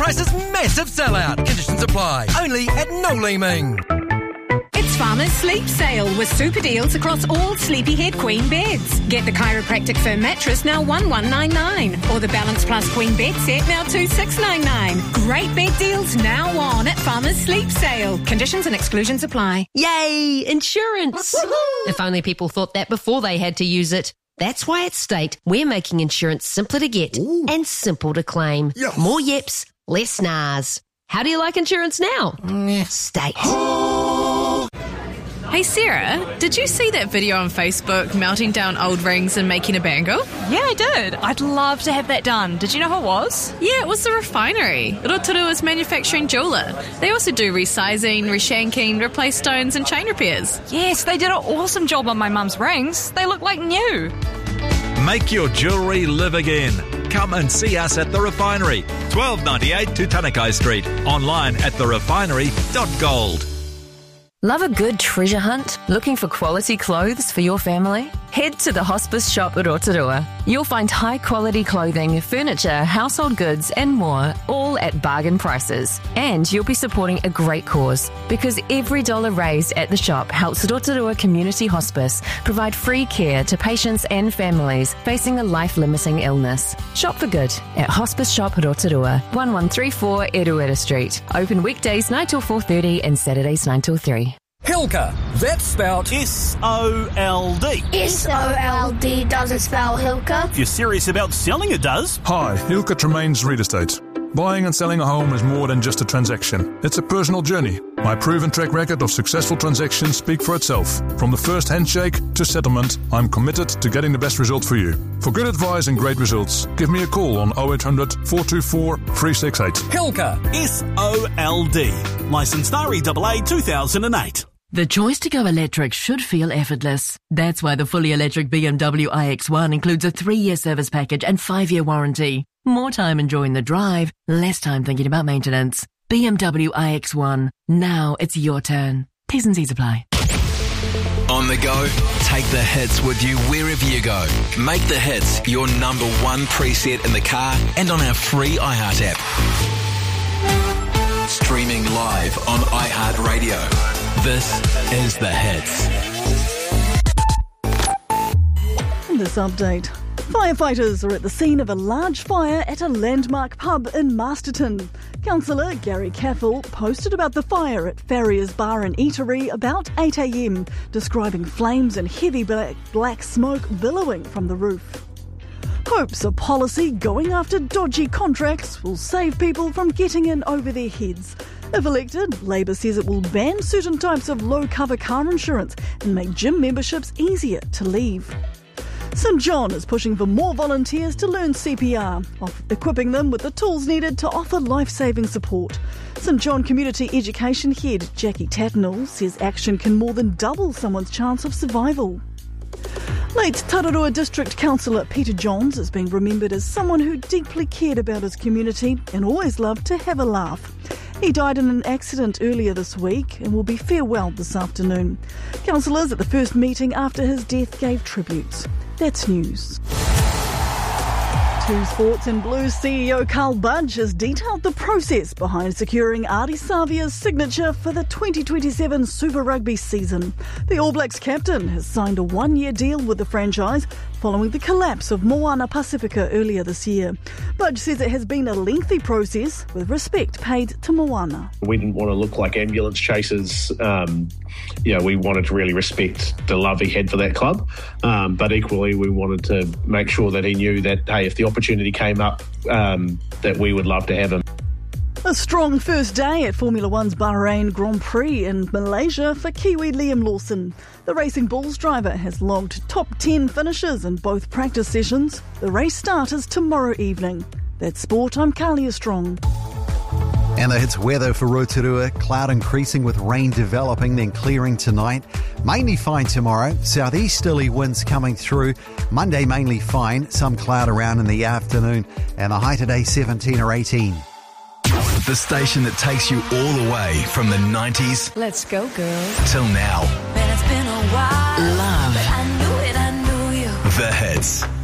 Price's massive sellout. Conditions apply. Only at No Leeming. It's Farmer's Sleep Sale with super deals across all Sleepyhead Queen beds. Get the Chiropractic Firm mattress now $1,199 or the Balance Plus Queen bed set now $2,699. Great bed deals now on at Farmer's Sleep Sale. Conditions and exclusions apply. Yay! Insurance! If only people thought that before they had to use it. That's why at State, we're making insurance simpler to get and simple to claim. Yes. More yips, less NARS. How do you like insurance now? State. Hey Sarah, did you see that video on Facebook melting down old rings and making a bangle? Yeah, I did. I'd love to have that done. Did you know who it was? Yeah, it was the refinery. Rotorua's manufacturing jeweller. They also do resizing, reshanking, replace stones and chain repairs. Yes, they did an awesome job on my mum's rings. They look like new. Make your jewellery live again. Come and see us at The Refinery, 1298 Tutanekai Street. Online at therefinery.gold. Love a good treasure hunt? Looking for quality clothes for your family? Head to the Hospice Shop at Rotorua. You'll find high-quality clothing, furniture, household goods and more, all at bargain prices. And you'll be supporting a great cause, because every dollar raised at the shop helps Rotorua Community Hospice provide free care to patients and families facing a life-limiting illness. Shop for good at Hospice Shop Rotorua, 1134 Eruera Street. Open weekdays 9 till 4:30 and Saturdays 9 till 3. Hilka. That's spelled S-O-L-D. S-O-L-D doesn't spell Hilka. If you're serious about selling, it does. Hi, Hilka Tremaines Real Estate. Buying and selling a home is more than just a transaction. It's a personal journey. My proven track record of successful transactions speak for itself. From the first handshake to settlement, I'm committed to getting the best result for you. For good advice and great results, give me a call on 0800 424 368. Hilka. S-O-L-D. Licensed REAA 2008. The choice to go electric should feel effortless. That's why the fully electric BMW iX1 includes a 3-year service package and 5-year warranty. More time enjoying the drive, less time thinking about maintenance. BMW iX1. Now it's your turn. T's and C's apply. On the go, take the hits with you wherever you go. Make the hits your number one preset in the car and on our free iHeart app. Streaming live on iHeartRadio. This is The Hits. In this update, firefighters are at the scene of a large fire at a landmark pub in Masterton. Councillor Gary Caffell posted about the fire at Farrier's Bar and Eatery about 8 a.m, describing flames and heavy black smoke billowing from the roof. Hopes a policy going after dodgy contracts will save people from getting in over their heads. If elected, Labour says it will ban certain types of low-cover car insurance and make gym memberships easier to leave. St John is pushing for more volunteers to learn CPR, equipping them with the tools needed to offer life-saving support. St John Community Education Head Jackie Tatnall says action can more than double someone's chance of survival. Late Tararua District Councillor Peter Johns is being remembered as someone who deeply cared about his community and always loved to have a laugh. He died in an accident earlier this week and will be farewelled this afternoon. Councillors at the first meeting after his death gave tributes. That's news. Two Sports and Blues CEO Carl Budge has detailed the process behind securing Ardie Savia's signature for the 2027 Super Rugby season. The All Blacks captain has signed a 1-year deal with the franchise following the collapse of Moana Pacifica earlier this year. Budge says it has been a lengthy process with respect paid to Moana. We didn't want to look like ambulance chasers. We wanted to really respect the love he had for that club. But equally, we wanted to make sure that he knew that, hey, if the opportunity came up, that we would love to have him. A strong first day at Formula One's Bahrain Grand Prix in Malaysia for Kiwi Liam Lawson. The Racing Bulls driver has logged top 10 finishes in both practice sessions. The race start is tomorrow evening. That's sport. I'm Kalia Strong. And the Hits weather for Rotorua. Cloud increasing with rain developing, then clearing tonight. Mainly fine tomorrow. Southeasterly winds coming through. Monday mainly fine. Some cloud around in the afternoon. And the high today 17 or 18. The station that takes you all the way from the 90s. Let's go, girls. Till now. Man, it's been a while. Love. But I knew you. The Hits.